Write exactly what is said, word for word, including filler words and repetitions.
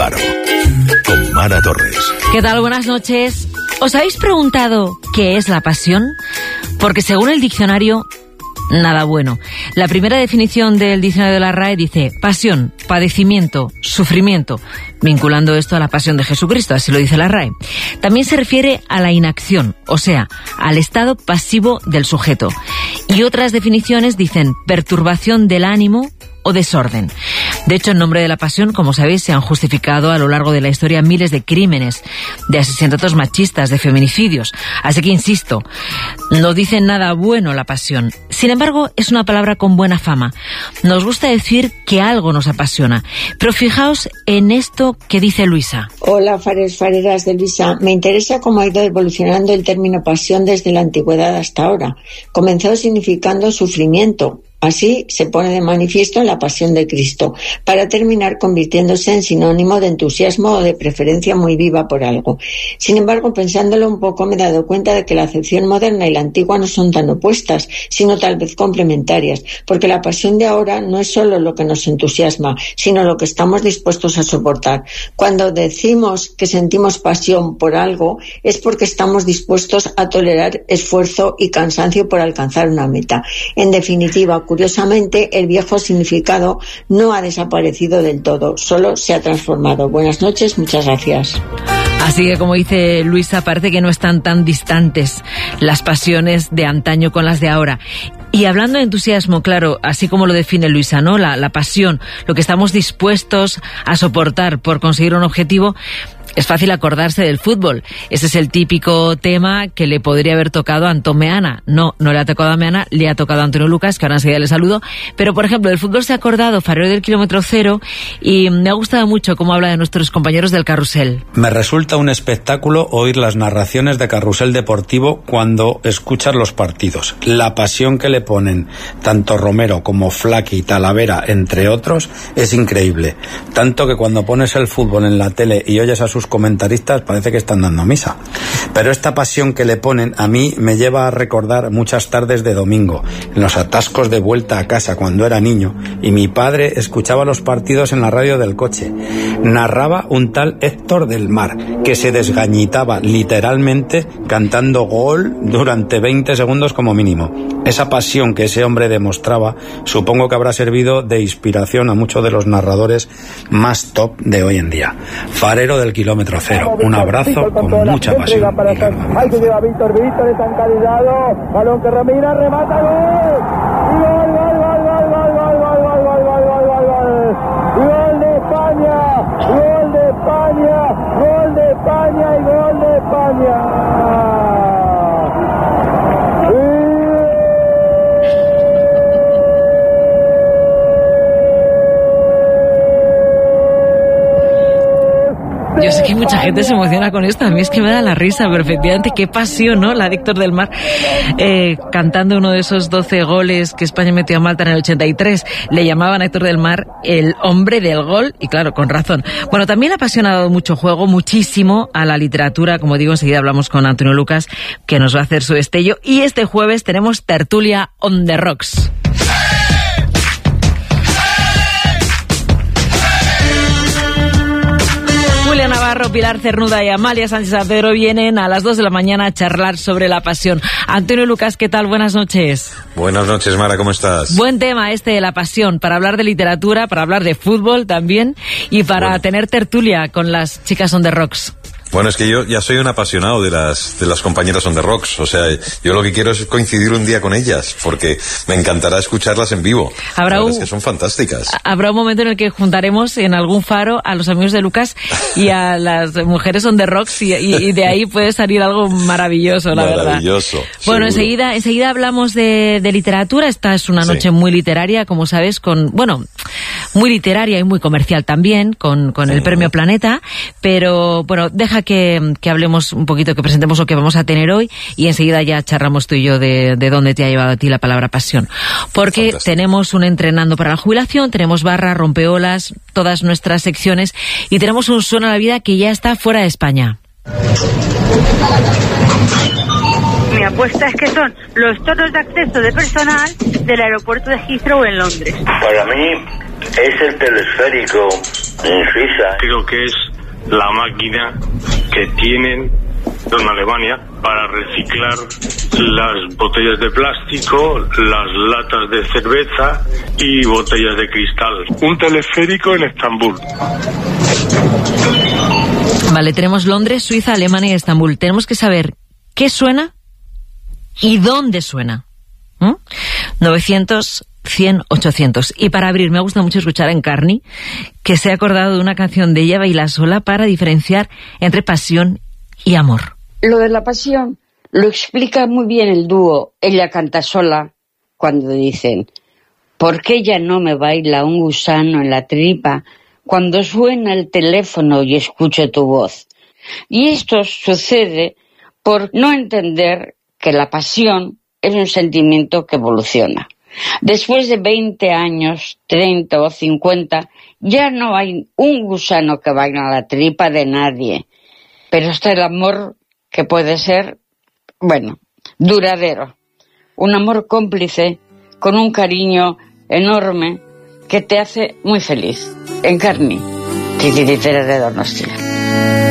Faro, con Mara Torres. ¿Qué tal? Buenas noches. ¿Os habéis preguntado qué es la pasión? Porque según el diccionario, nada bueno. La primera definición del diccionario de la R A E dice pasión, padecimiento, sufrimiento, vinculando esto a la pasión de Jesucristo, así lo dice la R A E. También se refiere a la inacción, o sea, al estado pasivo del sujeto. Y otras definiciones dicen perturbación del ánimo o desorden. De hecho, en nombre de la pasión, como sabéis, se han justificado a lo largo de la historia miles de crímenes, de asesinatos machistas, de feminicidios. Así que, insisto, no dice nada bueno la pasión. Sin embargo, es una palabra con buena fama. Nos gusta decir que algo nos apasiona. Pero fijaos en esto que dice Luisa. Hola, fares, fareras de Luisa. Me interesa cómo ha ido evolucionando el término pasión desde la antigüedad hasta ahora. Comenzó significando sufrimiento. Así se pone de manifiesto la pasión de Cristo, para terminar convirtiéndose en sinónimo de entusiasmo o de preferencia muy viva por algo. Sin embargo, pensándolo un poco, me he dado cuenta de que la acepción moderna y la antigua no son tan opuestas, sino tal vez complementarias, porque la pasión de ahora no es solo lo que nos entusiasma, sino lo que estamos dispuestos a soportar. Cuando decimos que sentimos pasión por algo, es porque estamos dispuestos a tolerar esfuerzo y cansancio por alcanzar una meta. En definitiva, curiosamente, el viejo significado no ha desaparecido del todo, solo se ha transformado. Buenas noches, muchas gracias. Así que, como dice Luisa, parece que no están tan distantes las pasiones de antaño con las de ahora. Y hablando de entusiasmo, claro, así como lo define Luisa, ¿no? La, la pasión, lo que estamos dispuestos a soportar por conseguir un objetivo. Es fácil acordarse del fútbol. Ese es el típico tema que le podría haber tocado a Antón Meana. No, no le ha tocado a Meana, le ha tocado a Antonio Lucas, que ahora enseguida le saludo. Pero, por ejemplo, del fútbol se ha acordado Farero del Kilómetro Cero, y me ha gustado mucho cómo habla de nuestros compañeros del Carrusel. Me resulta un espectáculo oír las narraciones de Carrusel Deportivo cuando escuchas los partidos. La pasión que le ponen tanto Romero como Flaky, Talavera, entre otros, es increíble. Tanto que cuando pones el fútbol en la tele y oyes a sus comentaristas parece que están dando misa. Pero esta pasión que le ponen a mí me lleva a recordar muchas tardes de domingo, en los atascos de vuelta a casa cuando era niño, y mi padre escuchaba los partidos en la radio del coche. Narraba un tal Héctor del Mar, que se desgañitaba literalmente cantando gol durante veinte segundos como mínimo. Esa pasión que ese hombre demostraba, supongo que habrá servido de inspiración a muchos de los narradores más top de hoy en día. Farero del Kilómetro Cero, un abrazo con mucha pasión. Hay que llevar Víctor, Víctor está encallado, balón que Romina, remata, gol, gol, gol, gol, gol, gol, gol, gol, gol, gol, gol, gol, gol de España, gol de España, gol de España y gol de España. Yo sé que mucha gente se emociona con esto, a mí es que me da la risa, pero efectivamente qué pasión, ¿no? La de Héctor del Mar, eh, cantando uno de esos doce goles que España metió a Malta en el ochenta y tres. Le llamaban a Héctor del Mar el hombre del gol, y claro, con razón. Bueno, también ha apasionado mucho juego, muchísimo a la literatura, como digo, enseguida hablamos con Antonio Lucas, que nos va a hacer su destello, y este jueves tenemos tertulia on the rocks. Julia Navarro, Pilar Cernuda y Amalia Sánchez San Pedro vienen a las dos de la mañana a charlar sobre la pasión. Antonio Lucas, ¿qué tal? Buenas noches. Buenas noches, Mara, ¿cómo estás? Buen tema este de la pasión, para hablar de literatura, para hablar de fútbol también, y para bueno. tener tertulia con las chicas on the rocks. Bueno, es que yo ya soy un apasionado de las de las compañeras on the rocks. O sea, yo lo que quiero es coincidir un día con ellas, porque me encantará escucharlas en vivo. Habrá la un, verdad es que son fantásticas. Habrá un momento en el que juntaremos en algún faro a los amigos de Lucas y a las mujeres on the rocks, y, y, y de ahí puede salir algo maravilloso, la verdad. Maravilloso. Bueno, enseguida, enseguida hablamos de, de literatura. Esta es una noche sí. muy literaria, como sabes, con, bueno, muy literaria y muy comercial también, con, con el sí. Premio Planeta. Pero, bueno, deja que, que hablemos un poquito, que presentemos lo que vamos a tener hoy, y enseguida ya charlamos tú y yo de, de dónde te ha llevado a ti la palabra pasión. Porque Fantástico. Tenemos un entrenando para la jubilación, tenemos barra, rompeolas, todas nuestras secciones, y tenemos un Suena la Vida que ya está fuera de España. Mi apuesta es que son los tonos de acceso de personal del aeropuerto de Heathrow en Londres. Para mí es el telesférico En Suiza. Creo que es la máquina que tienen en Alemania para reciclar las botellas de plástico, las latas de cerveza y botellas de cristal. Un teleférico en Estambul. Vale, tenemos Londres, Suiza, Alemania y Estambul. Tenemos que saber qué suena y dónde suena. ¿Mm? novecientos, cien, ochocientos. Y para abrir, me gusta mucho escuchar a Encarni, que se ha acordado de una canción de ella, Baila Sola, para diferenciar entre pasión y amor. Lo de la pasión lo explica muy bien el dúo Ella Canta Sola, cuando dicen: ¿por qué ella no me baila un gusano en la tripa cuando suena el teléfono y escucho tu voz? Y esto sucede por no entender que la pasión es un sentimiento que evoluciona. Después de veinte años, treinta o cincuenta, ya no hay un gusano que vaya a la tripa de nadie. Pero está el amor, que puede ser, bueno, duradero. Un amor cómplice, con un cariño enorme, que te hace muy feliz. Encarni, titiritera de Donostia.